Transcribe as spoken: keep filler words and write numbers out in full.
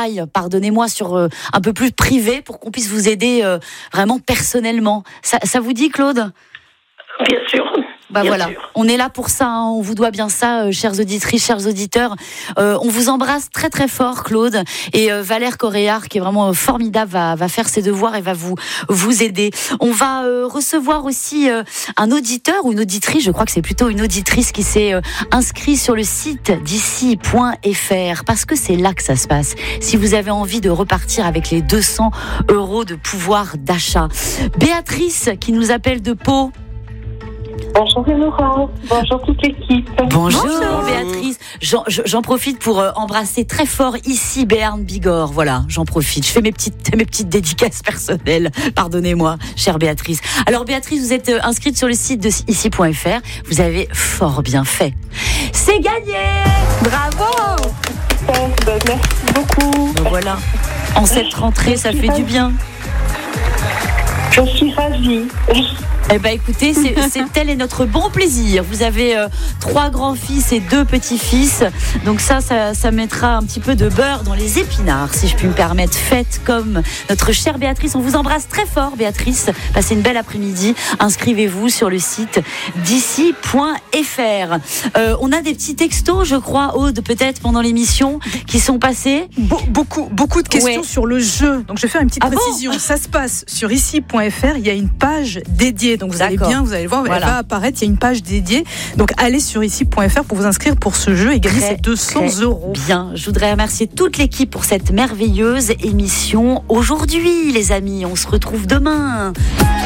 détails, pardonnez-moi, sur euh, un peu plus privé pour qu'on puisse vous aider euh, vraiment personnellement. Ça, ça vous dit, Claude ? Bien sûr. Bah Bien voilà, sûr. on est là pour ça, hein. On vous doit bien ça, euh, chères auditrices, chers auditeurs. Euh, on vous embrasse très très fort, Claude, et euh, Valère Coréard, qui est vraiment euh, formidable, va, va faire ses devoirs et va vous vous aider. On va euh, recevoir aussi euh, un auditeur ou une auditrice, je crois que c'est plutôt une auditrice qui s'est euh, inscrite sur le site d'ici point f r, parce que c'est là que ça se passe. Si vous avez envie de repartir avec les deux cents euros de pouvoir d'achat. Béatrice, qui nous appelle de Pau. Bonjour Laurent, bonjour toute l'équipe. Bonjour, Bonjour. Béatrice. J'en, j'en profite pour euh, embrasser très fort ici Béarn Bigorre. Voilà, j'en profite. Je fais mes petites, mes petites dédicaces personnelles. Pardonnez-moi, chère Béatrice. Alors Béatrice, vous êtes euh, inscrite sur le site de ici point f r. Vous avez fort bien fait. C'est gagné. Bravo. Ben, merci beaucoup. Ben voilà. En cette rentrée, ça fait du bien. Je suis ravie. Eh ben écoutez, c'est, c'est tel est notre bon plaisir. Vous avez euh, trois grands-fils et deux petits-fils. Donc ça, ça, ça mettra un petit peu de beurre dans les épinards, si je puis me permettre. Faites comme notre chère Béatrice. On vous embrasse très fort, Béatrice. Passez une belle après-midi. Inscrivez-vous sur le site d'ici point f r. Euh, on a des petits textos, je crois, Aude, peut-être pendant l'émission, qui sont passés. Be- beaucoup, beaucoup de questions Ouais. sur le jeu. Donc je vais faire une petite Ah précision. bon Ça se passe sur ici point f r. Il y a une page dédiée. Donc vous allez D'accord. bien, vous allez voir, Voilà. elle va apparaître. Il y a une page dédiée. Donc allez sur ici point f r pour vous inscrire pour ce jeu et gagner Très, ces deux cents très euros. Bien, je voudrais remercier toute l'équipe pour cette merveilleuse émission aujourd'hui, les amis. On se retrouve demain.